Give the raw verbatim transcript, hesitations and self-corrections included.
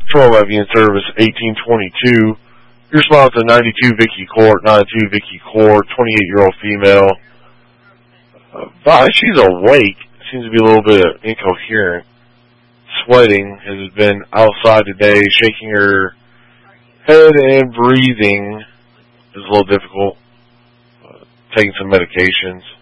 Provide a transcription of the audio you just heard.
twelve F in service, eighteen twenty-two. Your response to ninety-two Vicky Court, ninety-two Vicky Court, twenty-eight-year-old female. Uh, but she's awake. Seems to be a little bit incoherent. Sweating. Has been outside today, shaking her head and breathing is a little difficult. Uh, taking some medications.